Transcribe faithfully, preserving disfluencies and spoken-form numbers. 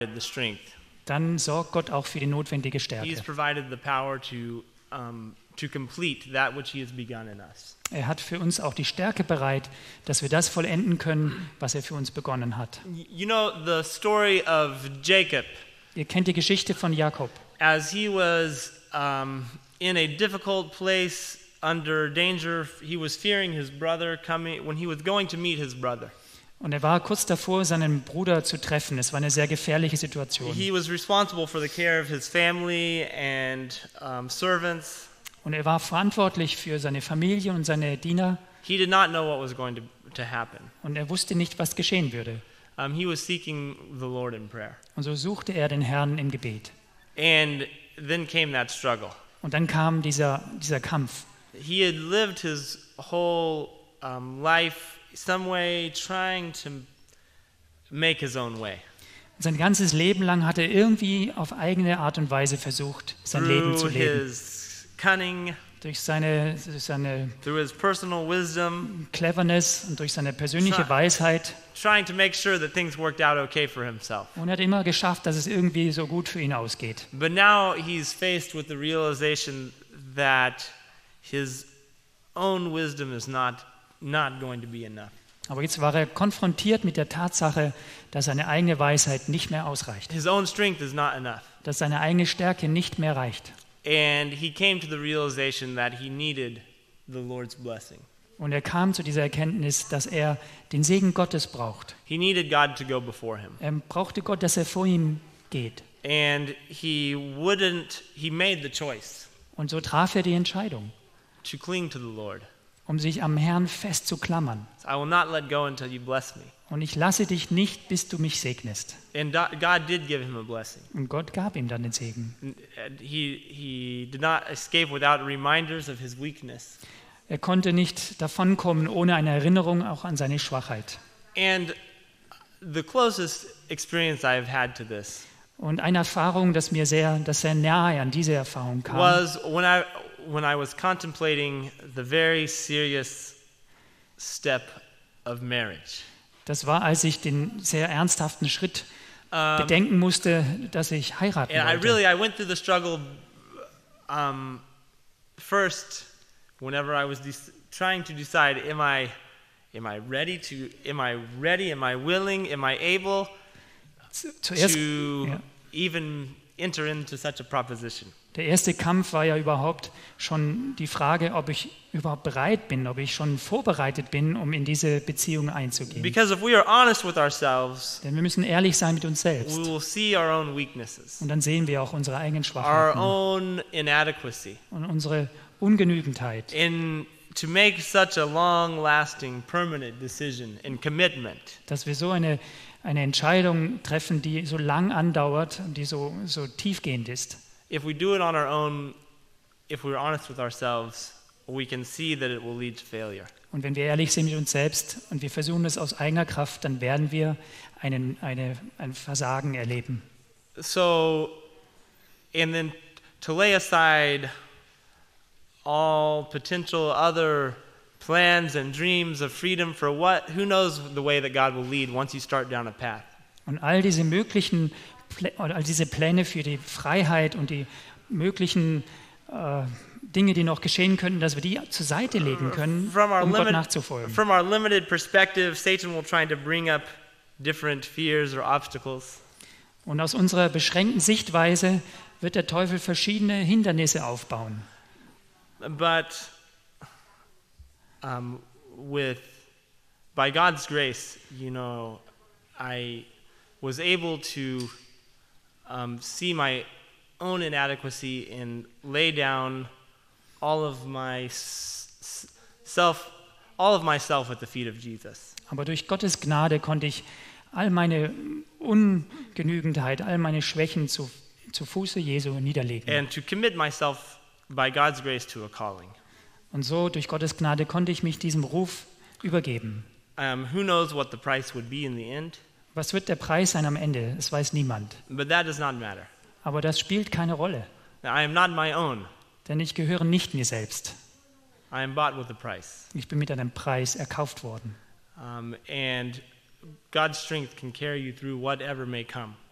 the strength. dann sorgt Gott auch für die notwendige He's Stärke. provided the power to um, to complete that which He has begun in us. Er hat für uns auch die Stärke bereit, dass wir das vollenden können, was er für uns begonnen hat. Y- You know the story of Jacob, Ihr kennt die Geschichte von Jakob. as he was um, in a difficult place under danger. He was fearing his brother coming when he was going to meet his brother. Und er war kurz davor, seinen Bruder zu treffen. Es war eine sehr gefährliche Situation. He was responsible for the care of his family and um, servants. Und er war verantwortlich für seine Familie und seine Diener. He did not know what was going to, to happen. Und er wusste nicht, was geschehen würde. Um, he was seeking the Lord in prayer. Und so suchte er den Herrn im Gebet. And then came that struggle. Und dann kam dieser, dieser Kampf. He had lived his whole um, life some way trying to make his own way. Sein ganzes Leben lang hat er irgendwie auf eigene Art und Weise versucht, sein Leben zu Through leben. his cunning, Durch seine, durch seine through his personal wisdom, Cleverness und durch seine persönliche Try- Weisheit. trying to make sure that things worked out okay for himself. Und er hat immer geschafft, dass es irgendwie so gut für ihn ausgeht. But now he's faced with the realization that his own wisdom is not, not going to be enough. Aber jetzt war er konfrontiert mit der Tatsache, dass seine eigene Weisheit nicht mehr ausreicht. His own strength is not enough. Dass seine eigene Stärke nicht mehr reicht. And he came to the realization that he needed the Lord's blessing. Und er kam zu dieser Erkenntnis, dass er den Segen Gottes braucht. He needed God to go before him. Er brauchte Gott, dass er vor ihm geht. And he wouldn't, he made the choice Und so traf er die Entscheidung, to cling to the Lord. um sich am Herrn festzuklammern. I will not let go until you bless me. Und ich lasse dich nicht, bis du mich segnest. And do- God did give him a blessing. Und Gott gab ihm dann den Segen. And He, he did not escape without reminders of his weakness. Er konnte nicht davonkommen ohne eine Erinnerung auch an seine Schwachheit. And the closest experience I've had to this Und eine Erfahrung, das mir sehr, das sehr nahe an diese Erfahrung kam, was when I, when I was contemplating the very serious step of marriage. das war, als ich den sehr ernsthaften Schritt Um, bedenken musste, dass ich heiraten and I wollte. really, I went through the struggle um, first whenever I was de- trying to decide, am I, am I ready to, am I ready, am I willing, am I able Zu- Zuerst, to ja. even enter into such a proposition? Der erste Kampf war ja überhaupt schon die Frage, ob ich überhaupt bereit bin, ob ich schon vorbereitet bin, um in diese Beziehung einzugehen. Because if we are honest with ourselves, Denn wir müssen ehrlich sein mit uns selbst. we will see our own weaknesses, Und dann sehen wir auch unsere eigenen our Schwachheiten own inadequacy. und unsere Ungenügendheit. In to make such a long-lasting, permanent decision and commitment, Dass wir so eine, eine Entscheidung treffen, die so lang andauert und die so, so tiefgehend ist. if we do it on our own, if we're honest with ourselves, we can see that it will lead to failure. Und wenn wir ehrlich sind mit uns selbst und wir versuchen es aus eigener Kraft, dann werden wir einen, eine, ein Versagen erleben. So, and then to lay aside all potential other plans and dreams of freedom for what, who knows the way that God will lead once you start down a path. Und all diese möglichen Plä- oder all diese Pläne für die Freiheit und die möglichen äh, Dinge, die noch geschehen könnten, dass wir die zur Seite legen können, From our, um Gott limit, nachzufolgen. from our limited perspective, Satan will try to bring up different fears or obstacles. Und aus unserer beschränkten Sichtweise wird der Teufel verschiedene Hindernisse aufbauen. But um, with, by God's grace, you know, I was able to um, see my own inadequacy and lay down all of my s- s- self, all of myself at the feet of Jesus. Aber durch Gottes Gnade konnte ich all meine Ungenügendheit, all meine Schwächen zu, zu Fuße Jesu niederlegen. And to commit myself by God's grace to a calling. Und so durch Gottes Gnade konnte ich mich diesem Ruf übergeben. Um, who knows what the price would be in the end? Was wird der Preis sein am Ende? Das weiß niemand. But that does not matter. Aber das spielt keine Rolle, I am not my own. denn ich gehöre nicht mir selbst. I am bought with a price. Ich bin mit einem Preis erkauft worden. Um, and God's strength can carry you through whatever may come.